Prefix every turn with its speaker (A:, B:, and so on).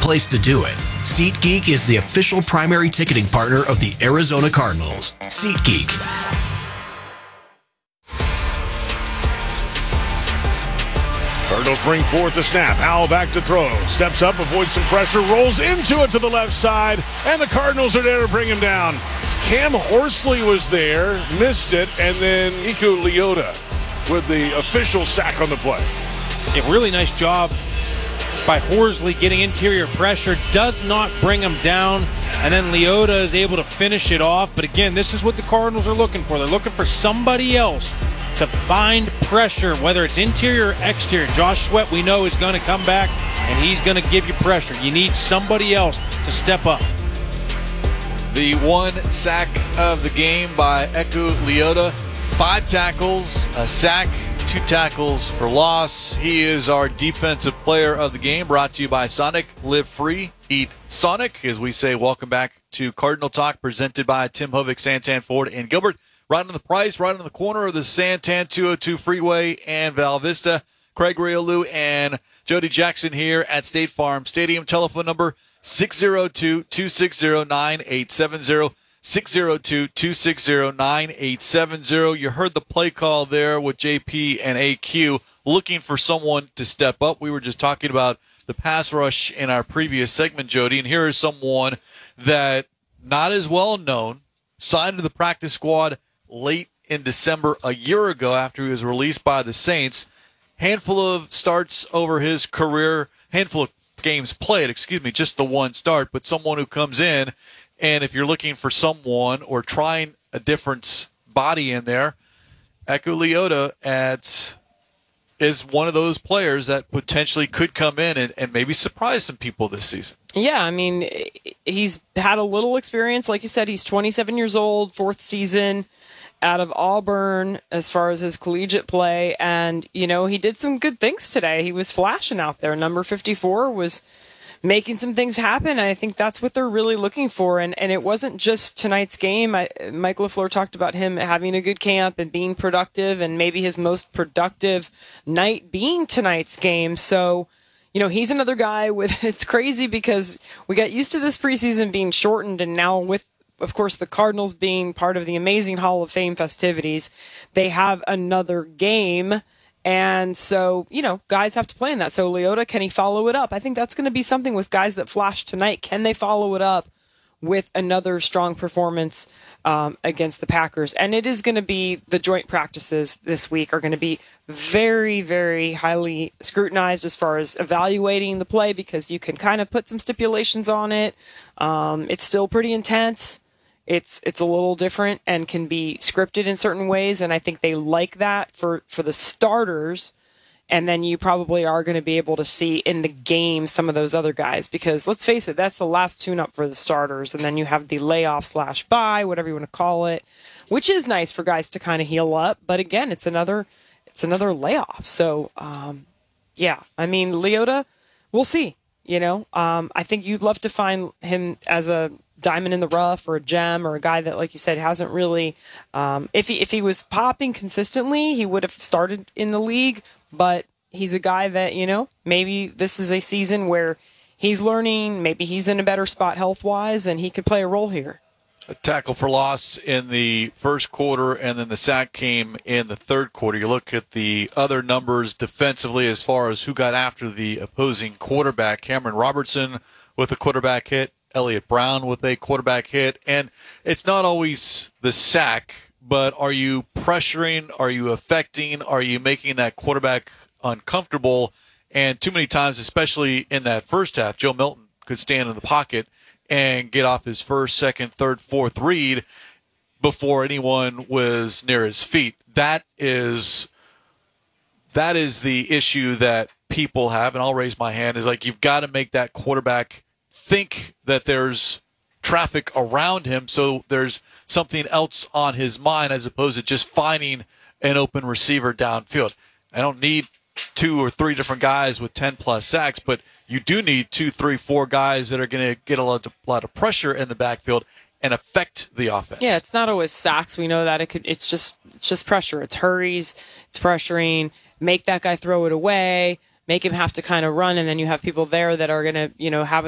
A: place to do it. SeatGeek is the official primary ticketing partner of the Arizona Cardinals. SeatGeek.
B: Cardinals bring forth the snap. Howell back to throw. Steps up, avoids some pressure, rolls into it to the left side, and the Cardinals are there to bring him down. Cam Horsley was there, missed it, and then Eku Leota with the official sack on the play.
C: A really nice job by Horsley getting interior pressure, does not bring him down, and then Leota is able to finish it off. But again, this is what the Cardinals are looking for. They're looking for somebody else to find pressure, whether it's interior or exterior. Josh Sweat, we know, is going to come back, and he's going to give you pressure. You need somebody else to step up.
D: The one sack of the game by Eku Leota. 5 tackles, a sack, 2 tackles for loss. He is our defensive player of the game, brought to you by Sonic. Live free, eat Sonic. As we say, welcome back to Cardinal Talk, presented by Tim Hovick, Santan Ford, and Gilbert. Right on the price, right on the corner of the Santan 202 Freeway and Val Vista. Craig Riolu and Jody Jackson here at State Farm Stadium. Telephone number 602-260-9870. 602-260-9870. You heard the play call there with JP and AQ looking for someone to step up. We were just talking about the pass rush in our previous segment, Jody, and here is someone that not as well known, signed to the practice squad late in December a year ago after he was released by the Saints. Handful of starts over his career, handful of games played, just the one start, but someone who comes in, and if you're looking for someone or trying a different body in there, Eku Leota is one of those players that potentially could come in and maybe surprise some people this season.
E: Yeah, I mean, he's had a little experience. Like you said, he's 27 years old, 4th season out of Auburn as far as his collegiate play. And, he did some good things today. He was flashing out there. Number 54 was making some things happen. I think that's what they're really looking for. And it wasn't just tonight's game. Mike LaFleur talked about him having a good camp and being productive, and maybe his most productive night being tonight's game. So, he's another guy it's crazy because we got used to this preseason being shortened, and now with, of course, the Cardinals being part of the amazing Hall of Fame festivities, they have another game. And so, guys have to play in that. So Leota, can he follow it up? I think that's going to be something with guys that flash tonight. Can they follow it up with another strong performance against the Packers? And it is going to be, the joint practices this week are going to be very, very highly scrutinized as far as evaluating the play, because you can kind of put some stipulations on it. It's still pretty intense. It's a little different and can be scripted in certain ways, and I think they like that for the starters. And then you probably are going to be able to see in the game some of those other guys, because let's face it, that's the last tune-up for the starters, and then you have the layoff/bye, whatever you want to call it, which is nice for guys to kind of heal up. But again, it's another layoff. So yeah, I mean, Leota, we'll see. I think you'd love to find him as a diamond in the rough or a gem, or a guy that, like you said, hasn't really, if he was popping consistently, he would have started in the league. But he's a guy that, maybe this is a season where he's learning, maybe he's in a better spot health-wise, and he could play a role here.
D: A tackle for loss in the first quarter, and then the sack came in the third quarter. You look at the other numbers defensively as far as who got after the opposing quarterback. Cameron Robertson with a quarterback hit, Elliott Brown with a quarterback hit. And it's not always the sack, but are you pressuring? Are you affecting? Are you making that quarterback uncomfortable? And too many times, especially in that first half, Joe Milton could stand in the pocket and get off his first, second, third, fourth read before anyone was near his feet. That is the issue that people have, and I'll raise my hand, is like, you've got to make that quarterback think that there's traffic around him, so there's something else on his mind as opposed to just finding an open receiver downfield. I don't need 2 or 3 different guys with 10-plus sacks, but you do need 2, 3, 4 guys that are going to get a lot of pressure in the backfield and affect the offense.
E: Yeah, it's not always sacks. We know that it's just pressure. It's hurries, it's pressuring, make that guy throw it away, make him have to kind of run, and then you have people there that are going to, have